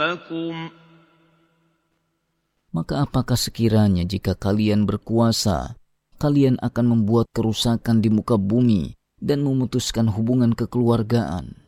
Maka apakah sekiranya jika kalian berkuasa, kalian akan membuat kerusakan di muka bumi dan memutuskan hubungan kekeluargaan?